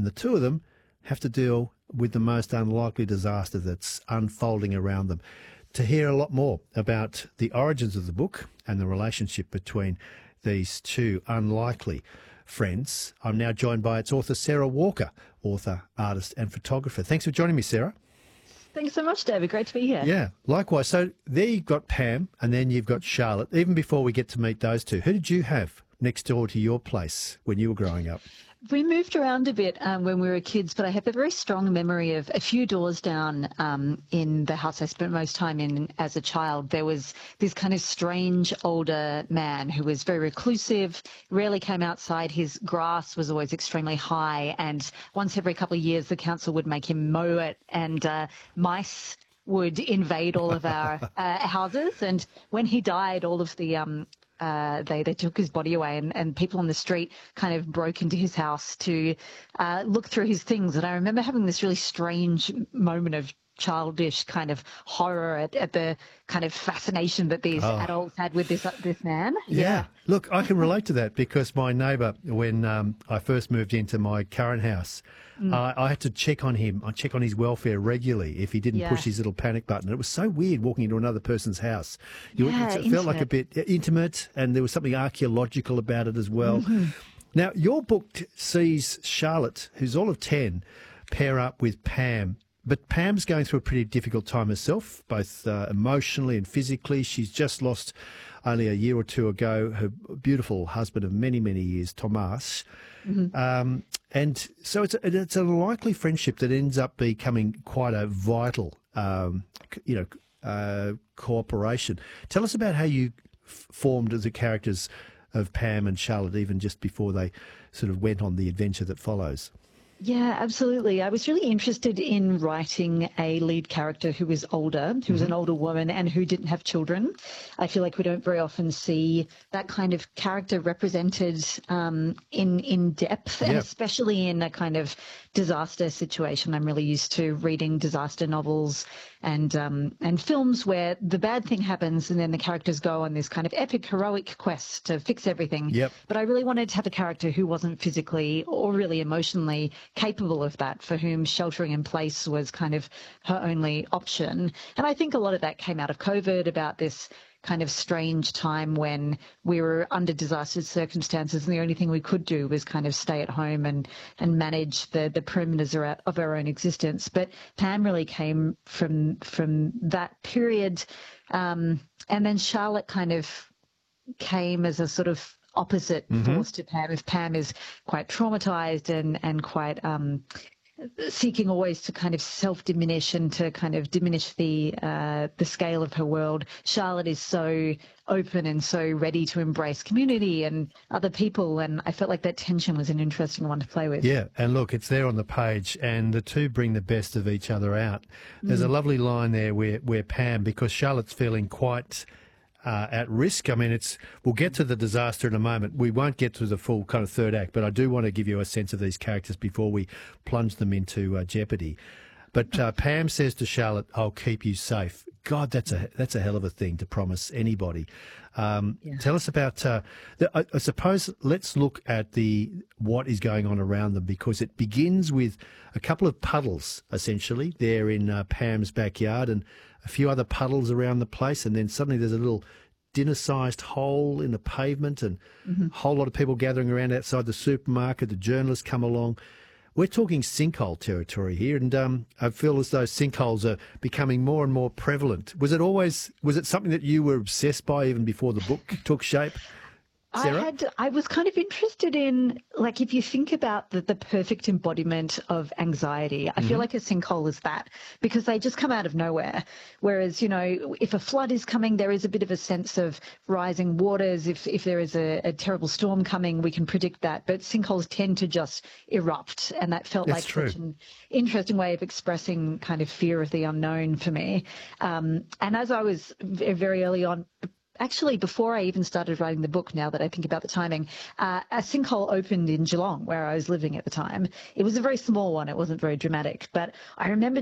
and the two of them have to deal with the most unlikely disaster that's unfolding around them. To hear a lot more about the origins of the book and the relationship between these two unlikely friends, I'm now joined by its author, Sarah Walker, author, artist and photographer. Thanks for joining me, Sarah. Thanks so much, David. Great to be here. Yeah, likewise. So there you've got Pam and then you've got Charlotte. Even before we get to meet those two, who did you have next door to your place when you were growing up? We moved around a bit when we were kids, but I have a very strong memory of a few doors down in the house I spent most time in as a child. There was this kind of strange older man who was very reclusive, rarely came outside. His grass was always extremely high, and once every couple of years the council would make him mow it, and mice would invade all of our houses. And when he died, all of the they took his body away, and people on the street kind of broke into his house to look through his things. And I remember having this really strange moment of childish kind of horror at the kind of fascination that these adults had with this man. Yeah. Look, I can relate to that because my neighbour, when I first moved into my current house, I had to check on him. I check on his welfare regularly if he didn't push his little panic button. It was so weird walking into another person's house. It felt like a bit intimate, and there was something archaeological about it as well. Now, your book sees Charlotte, who's all of 10, pair up with Pam. But Pam's going through a pretty difficult time herself, both emotionally and physically. She's just lost, only a year or two ago, her beautiful husband of many, many years, Tomas. And so it's an unlikely friendship that ends up becoming quite a vital, cooperation. Tell us about how you formed the characters of Pam and Charlotte, even just before they sort of went on the adventure that follows. Yeah, absolutely. I was really interested in writing a lead character who was older, who was an older woman and who didn't have children. I feel like we don't very often see that kind of character represented in depth, and especially in a kind of disaster situation. I'm really used to reading disaster novels and films where the bad thing happens and then the characters go on this kind of epic, heroic quest to fix everything. But I really wanted to have a character who wasn't physically or really emotionally capable of that, for whom sheltering in place was kind of her only option. And I think a lot of that came out of COVID, about this kind of strange time when we were under disastrous circumstances and the only thing we could do was kind of stay at home and manage the perimeters of our own existence. But Pam really came from that period. And then Charlotte kind of came as a sort of opposite force to Pam. If Pam is quite traumatized and quite seeking always to kind of self-diminish and to kind of diminish the scale of her world, Charlotte is so open and so ready to embrace community and other people, and I felt like that tension was an interesting one to play with. Yeah, and look, it's there on the page, and the two bring the best of each other out. There's a lovely line there where Pam, because Charlotte's feeling quite at risk. I mean, we'll get to the disaster in a moment. We won't get to the full kind of third act, but I do want to give you a sense of these characters before we plunge them into jeopardy. But Pam says to Charlotte, "I'll keep you safe." God, that's a hell of a thing to promise anybody. Tell us about, I suppose, let's look at what is going on around them, because it begins with a couple of puddles, essentially. They're in Pam's backyard and a few other puddles around the place, and then suddenly there's a little dinner-sized hole in the pavement and a whole lot of people gathering around outside the supermarket. The journalists come along. We're talking sinkhole territory here, and I feel as though sinkholes are becoming more and more prevalent. Was it something that you were obsessed by even before the book took shape? Sarah? I was kind of interested in, like, if you think about the perfect embodiment of anxiety, I feel like a sinkhole is that, because they just come out of nowhere. Whereas, if a flood is coming, there is a bit of a sense of rising waters. If there is a terrible storm coming, we can predict that. But sinkholes tend to just erupt, and that felt like such an interesting way of expressing kind of fear of the unknown for me. And as I was very early on, actually, before I even started writing the book, now that I think about the timing, a sinkhole opened in Geelong, where I was living at the time. It was a very small one. It wasn't very dramatic. But I remember just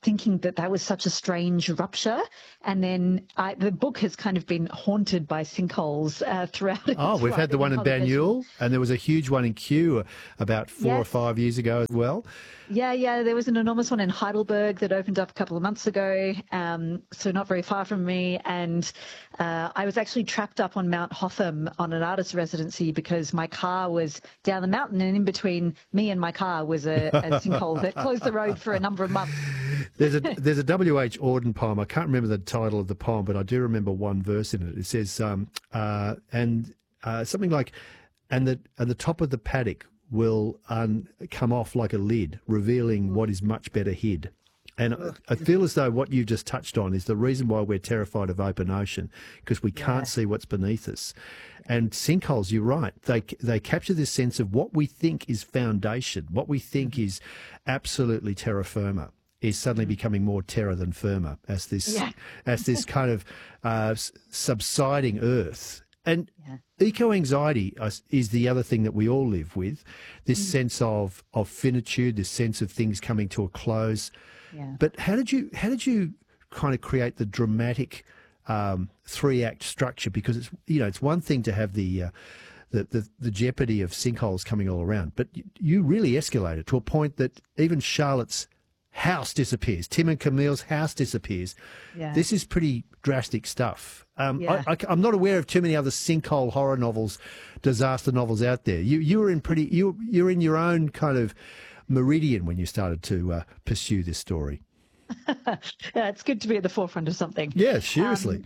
thinking that that was such a strange rupture. And then the book has kind of been haunted by sinkholes throughout. Oh, we've had the one in Banyule, and there was a huge one in Kew about 4 or 5 years ago as well. Yeah. There was an enormous one in Heidelberg that opened up a couple of months ago, so not very far from me. And I was actually trapped up on Mount Hotham on an artist residency because my car was down the mountain, and in between me and my car was a sinkhole that closed the road for a number of months. There's a W.H. Auden poem. I can't remember the title of the poem, but I do remember one verse in it. It says, something like, and the top of the paddock will come off like a lid, revealing what is much better hid. And I feel as though what you just touched on is the reason why we're terrified of open ocean, because we can't see what's beneath us. And sinkholes, you're right, they capture this sense of what we think is foundation, what we think is absolutely terra firma, is suddenly becoming more terror than firma as this kind of subsiding earth. And eco-anxiety is the other thing that we all live with, this sense of finitude, this sense of things coming to a close. Yeah. But how did you kind of create the dramatic 3-act structure? Because it's one thing to have the jeopardy of sinkholes coming all around, but you really escalated to a point that even Charlotte's house disappears. Tim and Camille's house disappears. Yeah. This is pretty drastic stuff. I'm not aware of too many other sinkhole horror novels, disaster novels out there. You're in your own kind of meridian when you started to pursue this story. Yeah, it's good to be at the forefront of something. Yeah, seriously.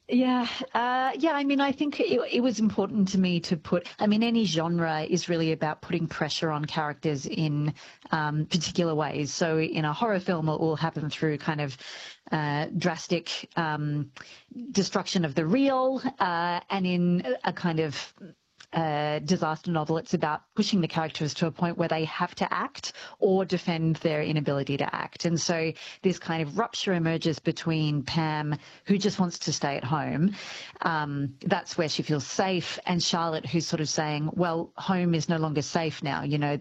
I mean, I think it was important to me to any genre is really about putting pressure on characters in particular ways. So in a horror film, it will happen through kind of drastic destruction of the real, and in a kind of disaster novel, it's about pushing the characters to a point where they have to act or defend their inability to act. And so this kind of rupture emerges between Pam, who just wants to stay at home. That's where she feels safe, and Charlotte, who's sort of saying, well, home is no longer safe now. You know,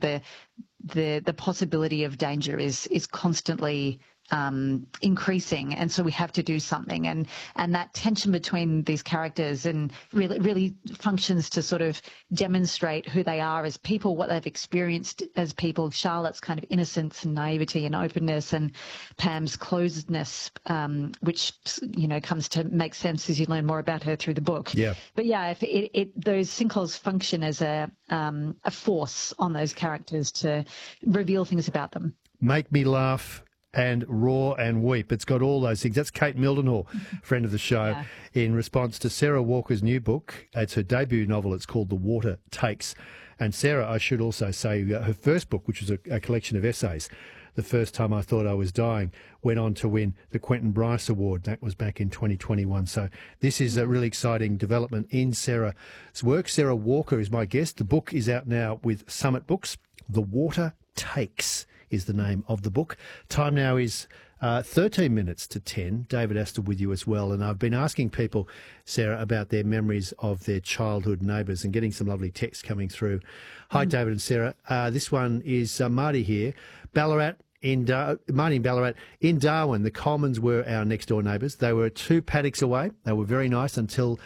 the possibility of danger is constantly increasing, and so we have to do something, and that tension between these characters and really functions to sort of demonstrate who they are as people, what they've experienced as people. Charlotte's kind of innocence and naivety and openness, and Pam's closedness, which comes to make sense as you learn more about her through the book. Yeah. But yeah, if those sinkholes function as a force on those characters to reveal things about them. Make me laugh and roar and weep. It's got all those things. That's Kate Mildenhall, friend of the show, in response to Sarah Walker's new book. It's her debut novel. It's called The Water Takes. And Sarah, I should also say, her first book, which was a collection of essays, The First Time I Thought I Was Dying, went on to win the Quentin Bryce Award. That was back in 2021. So this is a really exciting development in Sarah's work. Sarah Walker is my guest. The book is out now with Summit Books. The Water Takes is the name of the book. Time now is 13 minutes to 10. David Astor with you as well. And I've been asking people, Sarah, about their memories of their childhood neighbours and getting some lovely texts coming through. Hi, David and Sarah. This one is Marty here. Marty in Ballarat. In Darwin, the Colemans were our next door neighbours. They were 2 paddocks away. They were very nice until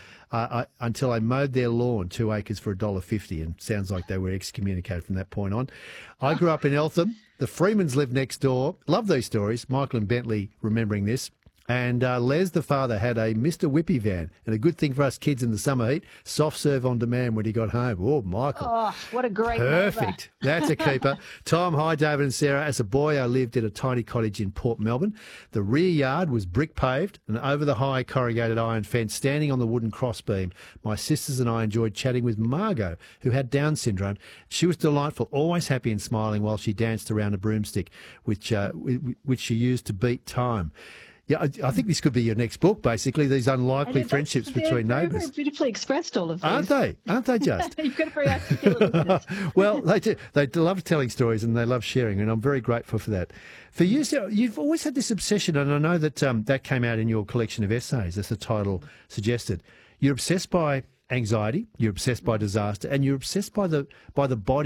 I mowed their lawn, 2 acres for $1.50, and sounds like they were excommunicated from that point on. I grew up in Eltham. The Freemans lived next door. Love these stories. Michael and Bentley remembering this. And Les, the father, had a Mr. Whippy van. And a good thing for us kids in the summer heat, soft serve on demand when he got home. Oh, Michael. Oh, what a great Perfect. That's a keeper. Tom, hi, David and Sarah. As a boy, I lived in a tiny cottage in Port Melbourne. The rear yard was brick paved and over the high corrugated iron fence, standing on the wooden crossbeam. My sisters and I enjoyed chatting with Margot, who had Down syndrome. She was delightful, always happy and smiling while she danced around a broomstick, which she used to beat time. Yeah, I think this could be your next book, basically, these unlikely friendships between neighbours. Very beautifully expressed, all of these. Aren't they? Aren't they just? You've got a very articulate listeners. Well, they do. They love telling stories and they love sharing, and I'm very grateful for that. For you, Sarah, you've always had this obsession, and I know that that came out in your collection of essays, as the title suggested. You're obsessed by anxiety, you're obsessed by disaster, and you're obsessed by the body.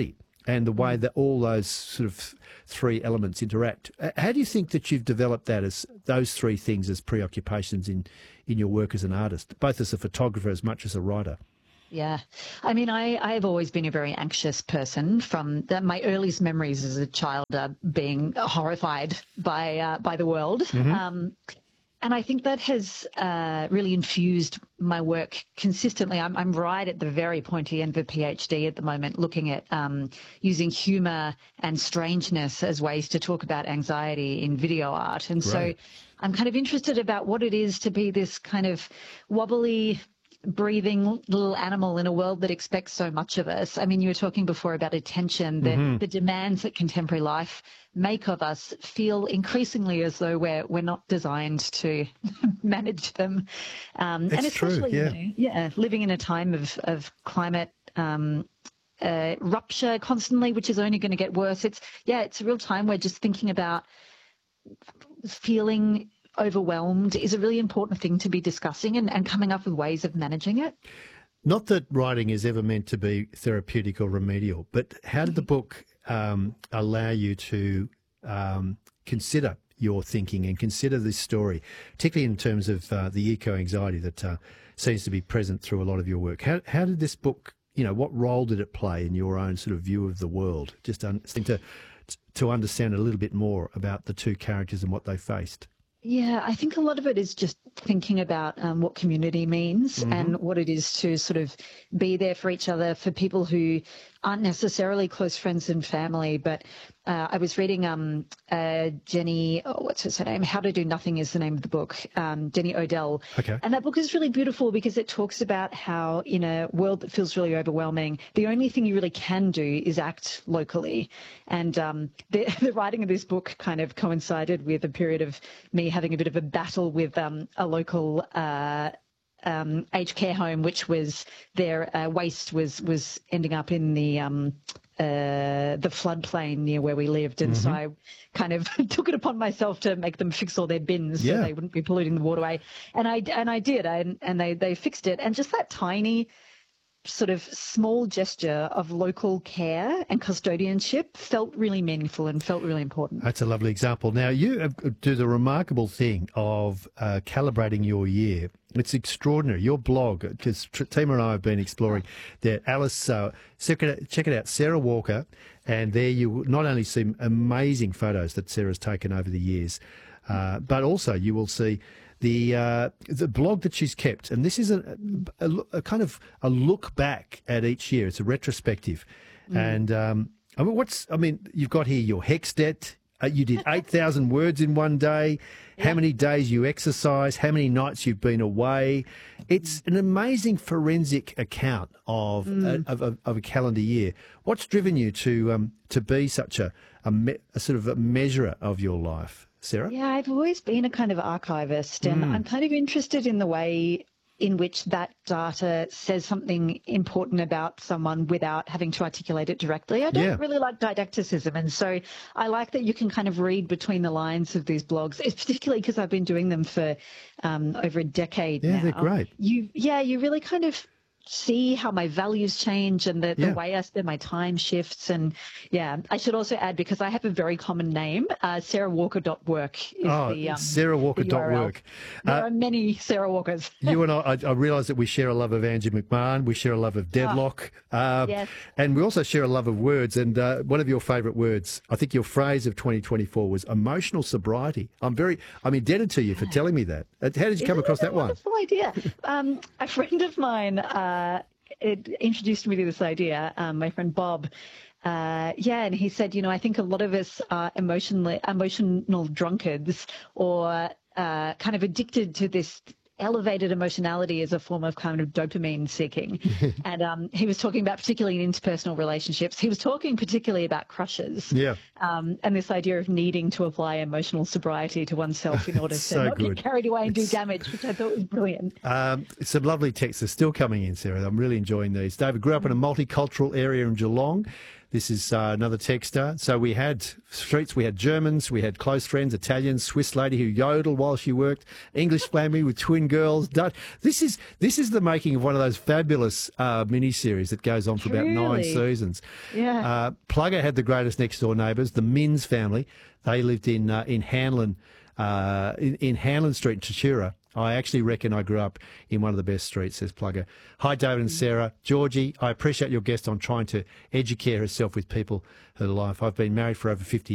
and the way that all those sort of three elements interact. How do you think that you've developed that as those three things as preoccupations in your work as an artist, both as a photographer as much as a writer? Yeah. I mean, I've always been a very anxious person from my earliest memories as a child, being horrified by the world. And I think that has really infused my work consistently. I'm right at the very pointy end of a PhD at the moment, looking at using humour and strangeness as ways to talk about anxiety in video art. And so I'm kind of interested about what it is to be this kind of wobbly, breathing little animal in a world that expects so much of us. I mean, you were talking before about attention, the demands that contemporary life make of us feel increasingly as though we're not designed to manage them. And especially, true, living in a time of climate rupture constantly, which is only going to get worse. It's a real time where just thinking about feeling overwhelmed is a really important thing to be discussing and coming up with ways of managing it. Not that writing is ever meant to be therapeutic or remedial, but how did the book allow you to consider your thinking and consider this story, particularly in terms of the eco-anxiety that seems to be present through a lot of your work? How did this book, what role did it play in your own sort of view of the world? Just to understand a little bit more about the two characters and what they faced. Yeah, I think a lot of it is just thinking about what community means and what it is to sort of be there for each other, for people who aren't necessarily close friends and family. But I was reading Jenny, what's her name? How to Do Nothing is the name of the book, Jenny Odell. Okay. And that book is really beautiful because it talks about how in a world that feels really overwhelming, the only thing you really can do is act locally. And the writing of this book kind of coincided with a period of me having a bit of a battle with a local aged care home, which was their waste was ending up in the floodplain near where we lived, and so I kind of took it upon myself to make them fix all their bins so they wouldn't be polluting the waterway, and I did, and they fixed it, and just that tiny sort of small gesture of local care and custodianship felt really meaningful and felt really important. That's a lovely example. Now, you do the remarkable thing of calibrating your year. It's extraordinary. Your blog, because Tima and I have been exploring that. Alice, check it out, Sarah Walker, and there you will not only see amazing photos that Sarah's taken over the years, but also you will see the blog that she's kept, and this is a kind of a look back at each year. It's a retrospective, and you've got here your Hexdet. You did 8,000 words in one day. How many days you exercise? How many nights you've been away? It's an amazing forensic account of a calendar year. What's driven you to be such a sort of a measurer of your life, Sarah? Yeah, I've always been a kind of archivist, and I'm kind of interested in the way in which that data says something important about someone without having to articulate it directly. I don't really like didacticism, and so I like that you can kind of read between the lines of these blogs. It's particularly because I've been doing them for over a decade now. Yeah, they're great. You really kind of see how my values change and the way I spend my time shifts. And I should also add, because I have a very common name, sarahwalker.work is sarahwalker.work. There are many Sarah Walkers. You and I realise that we share a love of Angie McMahon, we share a love of Deadlock, and we also share a love of words. And one of your favourite words, I think your phrase of 2024 was emotional sobriety. I'm indebted to you for telling me that. How did you come across that one? Wonderful idea. A friend of mine it introduced me to this idea, my friend Bob. And he said, I think a lot of us are emotional drunkards, or kind of addicted to this elevated emotionality as a form of kind of dopamine seeking. And he was talking about, particularly in interpersonal relationships, he was talking particularly about crushes. And this idea of needing to apply emotional sobriety to oneself in order to not get carried away and do damage, which I thought was brilliant. Some lovely texts are still coming in, Sarah. I'm really enjoying these. David grew up in a multicultural area in Geelong. This is another texter. So we had streets, we had Germans, we had close friends, Italians, Swiss lady who yodeled while she worked, English family with twin girls. This is the making of one of those fabulous miniseries that goes on for about 9 seasons. Yeah. Plugger had the greatest next door neighbours, the Minns family. They lived in Hanlon, in Hanlon Street in Tatura. I actually reckon I grew up in one of the best streets, says Plugger. Hi, David and Sarah. Georgie, I appreciate your guest on trying to educate herself with people her life. I've been married for over 50